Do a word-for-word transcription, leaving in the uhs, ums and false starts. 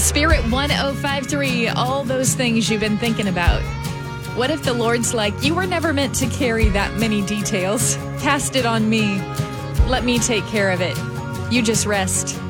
Spirit one oh five three, all those things you've been thinking about. What if the Lord's like, you were never meant to carry that many details. Cast it on me. Let me take care of it. You just rest.